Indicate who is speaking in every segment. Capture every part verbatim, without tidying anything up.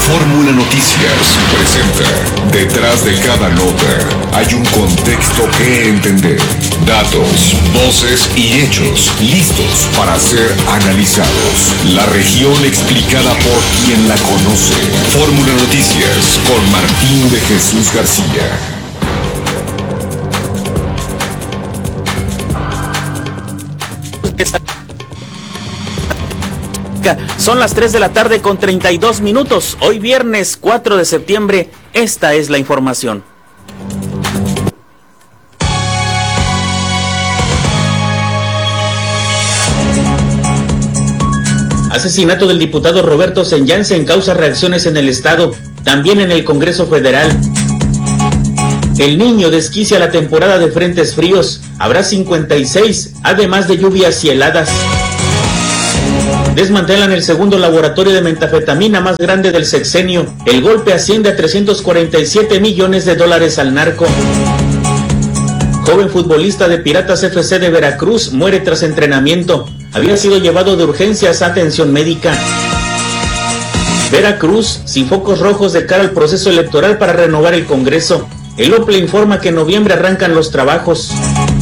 Speaker 1: Fórmula Noticias presenta. Detrás de cada nota hay un contexto que entender. Datos, voces y hechos listos para ser analizados. La región explicada por quien la conoce. Fórmula Noticias con Martín de Jesús García.
Speaker 2: Son las tres de la tarde con treinta y dos minutos. Hoy viernes cuatro de septiembre. Esta es la información. Asesinato del diputado Roberto Senyansen causa reacciones en el Estado, también en el Congreso Federal. El Niño desquicia la temporada de frentes fríos. Habrá cincuenta y seis, además de lluvias y heladas. Desmantelan el segundo laboratorio de metanfetamina más grande del sexenio. El golpe asciende a trescientos cuarenta y siete millones de dólares al narco. Joven futbolista de Piratas F C de Veracruz muere tras entrenamiento. Había sido llevado de urgencias a atención médica. Veracruz, sin focos rojos de cara al proceso electoral para renovar el Congreso. El O P L E informa que en noviembre arrancan los trabajos.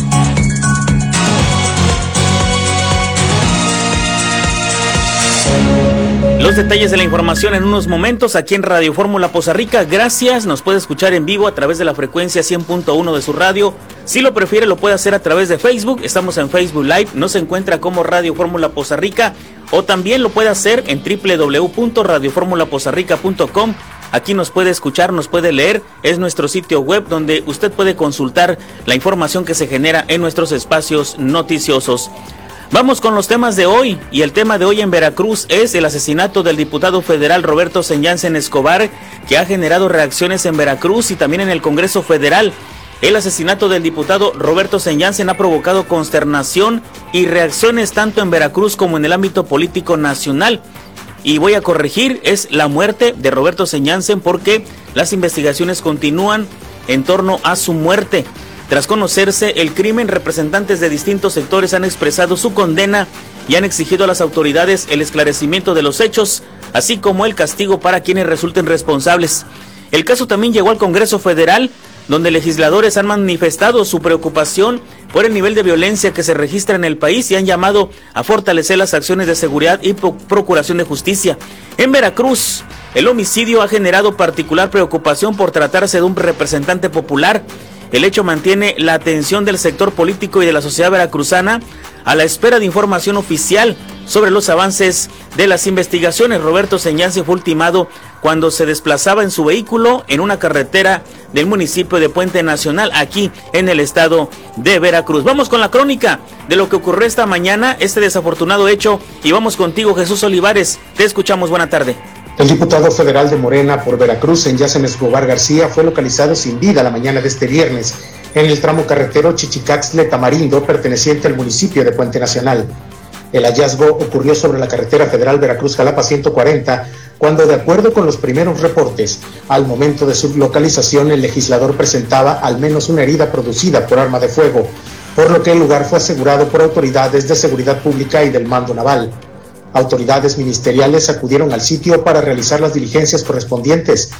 Speaker 2: Los detalles de la información en unos momentos aquí en Radio Fórmula Poza Rica. Gracias, nos puede escuchar en vivo a través de la frecuencia cien punto uno de su radio. Si lo prefiere lo puede hacer a través de Facebook, estamos en Facebook Live, nos encuentra como Radio Fórmula Poza Rica, o también lo puede hacer en doble u doble u doble u punto radio fórmula poza rica punto com. Aquí nos puede escuchar, nos puede leer, es nuestro sitio web donde usted puede consultar la información que se genera en nuestros espacios noticiosos. Vamos con los temas de hoy, y el tema de hoy en Veracruz es el asesinato del diputado federal Roberto Senyansen Escobar, que ha generado reacciones en Veracruz y también en el Congreso Federal. El asesinato del diputado Roberto Senyansen ha provocado consternación y reacciones tanto en Veracruz como en el ámbito político nacional. Y voy a corregir, es la muerte de Roberto Senyansen porque las investigaciones continúan en torno a su muerte. Tras conocerse el crimen, representantes de distintos sectores han expresado su condena y han exigido a las autoridades el esclarecimiento de los hechos, así como el castigo para quienes resulten responsables. El caso también llegó al Congreso Federal, donde legisladores han manifestado su preocupación por el nivel de violencia que se registra en el país y han llamado a fortalecer las acciones de seguridad y procuración de justicia. En Veracruz, el homicidio ha generado particular preocupación por tratarse de un representante popular. El hecho mantiene la atención del sector político y de la sociedad veracruzana a la espera de información oficial sobre los avances de las investigaciones. Roberto Senyansen fue ultimado cuando se desplazaba en su vehículo en una carretera del municipio de Puente Nacional, aquí en el estado de Veracruz. Vamos con la crónica de lo que ocurrió esta mañana, este desafortunado hecho, y vamos contigo, Jesús Olivares. Te escuchamos, buena tarde.
Speaker 3: El diputado federal de Morena por Veracruz, Senyansen Escobar García, fue localizado sin vida la mañana de este viernes en el tramo carretero Chichicaxtle-Tamarindo, perteneciente al municipio de Puente Nacional. El hallazgo ocurrió sobre la carretera federal Veracruz-Jalapa ciento cuarenta, cuando, de acuerdo con los primeros reportes, al momento de su localización el legislador presentaba al menos una herida producida por arma de fuego, por lo que el lugar fue asegurado por autoridades de seguridad pública y del mando naval. Autoridades ministeriales acudieron al sitio para realizar las diligencias correspondientes,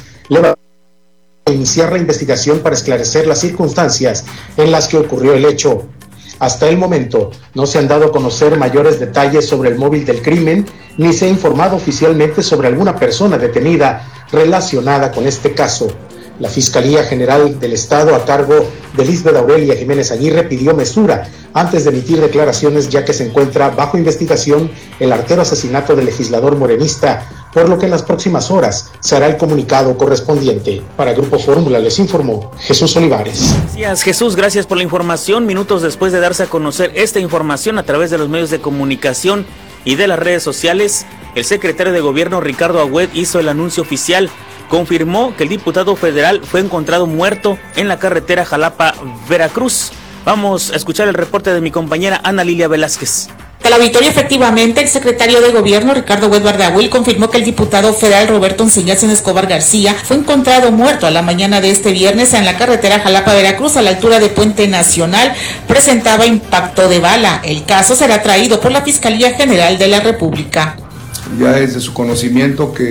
Speaker 3: e iniciar la investigación para esclarecer las circunstancias en las que ocurrió el hecho. Hasta el momento no se han dado a conocer mayores detalles sobre el móvil del crimen, ni se ha informado oficialmente sobre alguna persona detenida relacionada con este caso. La Fiscalía General del Estado, a cargo de Lisbeth Aurelia Jiménez Aguirre, pidió mesura antes de emitir declaraciones, ya que se encuentra bajo investigación el artero asesinato del legislador morenista, por lo que en las próximas horas se hará el comunicado correspondiente. Para Grupo Fórmula les informó Jesús Olivares.
Speaker 2: Gracias, Jesús, gracias por la información. Minutos después de darse a conocer esta información a través de los medios de comunicación y de las redes sociales, el secretario de Gobierno Ricardo Agüed hizo el anuncio oficial. Confirmó que el diputado federal fue encontrado muerto en la carretera Jalapa-Veracruz. Vamos a escuchar el reporte de mi compañera Ana Lilia Velázquez.
Speaker 4: De la victoria, efectivamente, el secretario de Gobierno, Ricardo Agüed Bardagüil, confirmó que el diputado federal Roberto Senyansen Escobar García fue encontrado muerto a la mañana de este viernes en la carretera Jalapa-Veracruz, a la altura de Puente Nacional. Presentaba impacto de bala. El caso será traído por la Fiscalía General de la República.
Speaker 5: Ya es de su conocimiento que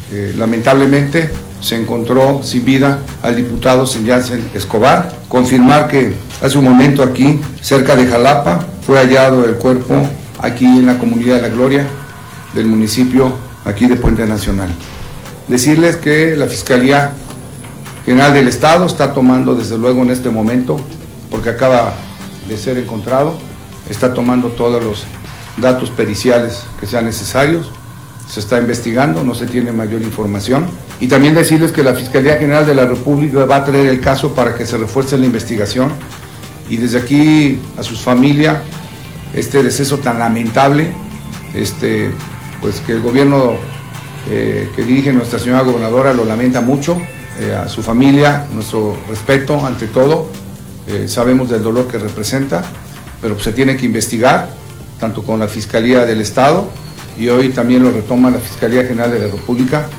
Speaker 5: Eh, lamentablemente se encontró sin vida al diputado Senyacen Escobar. Confirmar que hace un momento aquí, cerca de Jalapa, fue hallado el cuerpo aquí en la comunidad de La Gloria del municipio aquí de Puente Nacional. Decirles que la Fiscalía General del Estado está tomando desde luego en este momento, porque acaba de ser encontrado, está tomando todos los datos periciales que sean necesarios, se está investigando, no se tiene mayor información. Y también decirles que la Fiscalía General de la República va a traer el caso para que se refuerce la investigación, y desde aquí a sus familias, este deceso tan lamentable, este, pues que el gobierno eh, que dirige nuestra señora gobernadora lo lamenta mucho, eh, a su familia nuestro respeto ante todo, eh, sabemos del dolor que representa, pero pues, se tiene que investigar, tanto con la Fiscalía del Estado, y hoy también lo retoma la Fiscalía General de la República,